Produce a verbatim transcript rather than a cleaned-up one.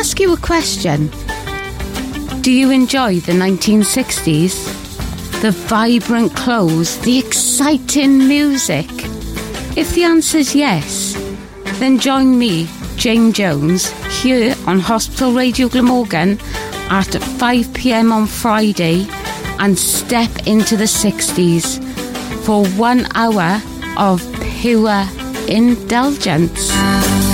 ask you a question? Do you enjoy the nineteen sixties? The vibrant clothes, the exciting music? If the answer's yes, then join me, Jane Jones, here on Hospital Radio Glamorgan at five p m on Friday and step into the sixties for one hour of pure indulgence.